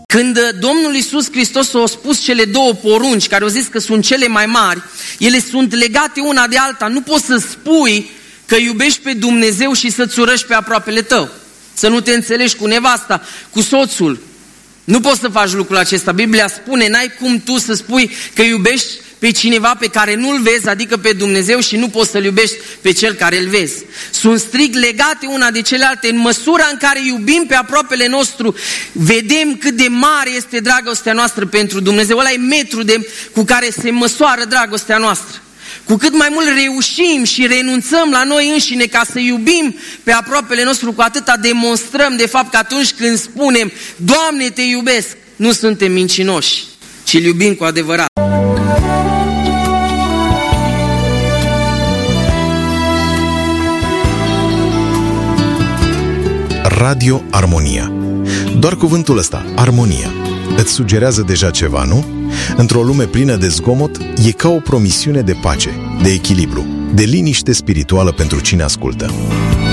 Când Domnul Iisus Hristos a spus cele două porunci, care au zis că sunt cele mai mari, ele sunt legate una de alta. Nu poți să spui că iubești pe Dumnezeu și să-ți urăști pe aproapele tău. Să nu te înțelegi cu nevasta, cu soțul. Nu poți să faci lucrul acesta. Biblia spune, n-ai cum tu să spui că iubești pe cineva pe care nu-l vezi, adică pe Dumnezeu, și nu poți să-l iubești pe cel care îl vezi. Sunt strict legate una de celelalte. În măsura în care iubim pe aproapele nostru, vedem cât de mare este dragostea noastră pentru Dumnezeu. Ăla e metru cu care se măsoară dragostea noastră. Cu cât mai mult reușim și renunțăm la noi înșine ca să iubim pe aproapele nostru, cu atâta demonstrăm de fapt că atunci când spunem Doamne, te iubesc, nu suntem mincinoși, ci îl iubim cu adevărat. Radio Armonia. Doar cuvântul ăsta, armonia, îți sugerează deja ceva, nu? Într-o lume plină de zgomot, e ca o promisiune de pace, de echilibru, de liniște spirituală pentru cine ascultă.